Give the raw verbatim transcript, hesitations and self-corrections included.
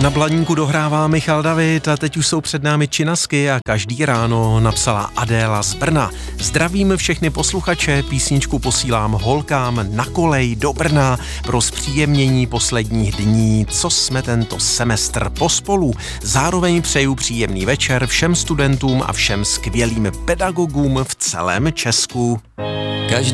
Na Blaníku dohrává Michal David a teď už jsou před námi činasky a každý ráno napsala Adéla z Brna. Zdravím všechny posluchače, písničku posílám holkám na kolej do Brna pro zpříjemnění posledních dní, co jsme tento semestr pospolu. Zároveň přeju příjemný večer všem studentům a všem skvělým pedagogům v celém Česku. Každý